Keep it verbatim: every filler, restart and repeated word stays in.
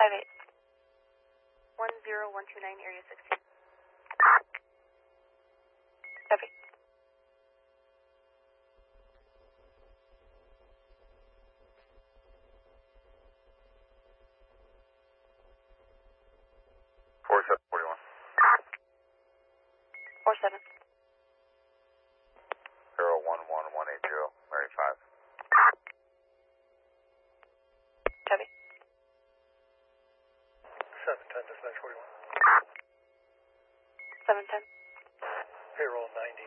five eight. one zero one two nine, area sixteen. Copy. four seven forty-one. four seven. zero one one one eight zero, Mary five. Copy. seven ten, dispatch forty-one. seven ten. Payroll ninety.